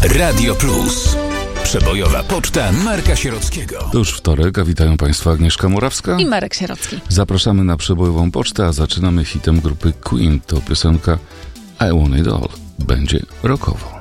Radio Plus. Przebojowa poczta Marka Sierockiego. To już wtorek, a witają Państwa Agnieszka Morawska i Marek Sierocki. Zapraszamy na przebojową pocztę, a zaczynamy hitem grupy Queen. To piosenka I Want It All. Będzie rockowo.